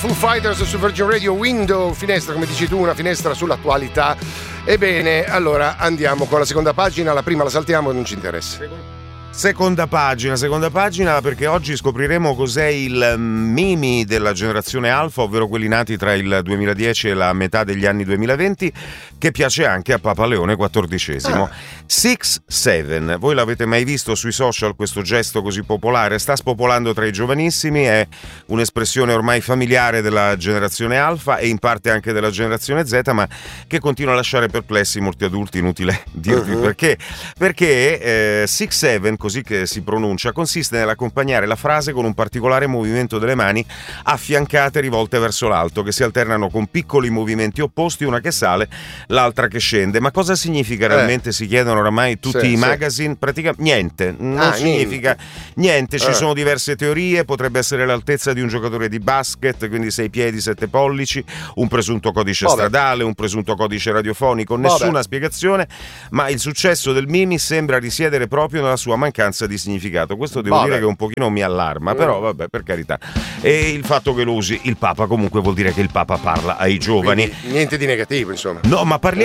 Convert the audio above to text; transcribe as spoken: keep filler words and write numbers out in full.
Foo Fighters su Virgin Radio. Window, finestra, come dici tu, una finestra sull'attualità. Ebbene, allora andiamo con la seconda pagina. La prima la saltiamo, non ci interessa. Seconda pagina, seconda pagina perché oggi scopriremo cos'è il Mimi della generazione Alfa, ovvero quelli nati tra il duemiladieci e la metà degli anni duemilaventi, che piace anche a Papa Leone quattordicesimo. Ah. six seven, voi l'avete mai visto sui social questo gesto così popolare? Sta spopolando tra i giovanissimi, è un'espressione ormai familiare della generazione Alfa e in parte anche della generazione Z, ma che continua a lasciare perplessi molti adulti, inutile dirvi uh-huh. perché. Perché eh, six seven, così che si pronuncia, consiste nell'accompagnare la frase con un particolare movimento delle mani affiancate rivolte verso l'alto, che si alternano con piccoli movimenti opposti, una che sale, l'altra che scende. Ma cosa significa realmente? Eh. Si chiedono oramai tutti sì, i magazine. Sì. Praticamente niente, non ah, significa niente, niente. Ci eh. sono diverse teorie, potrebbe essere l'altezza di un giocatore di basket, quindi sei piedi, sette pollici, un presunto codice Vabbè. stradale, un presunto codice radiofonico, nessuna Vabbè. spiegazione, ma il successo del Mimi sembra risiedere proprio nella sua mancanza di significato. Questo devo vabbè. dire che un pochino mi allarma, però vabbè, per carità. E il fatto che lo usi il Papa comunque vuol dire che il Papa parla ai giovani. Quindi, niente di negativo, insomma. No, ma parliamo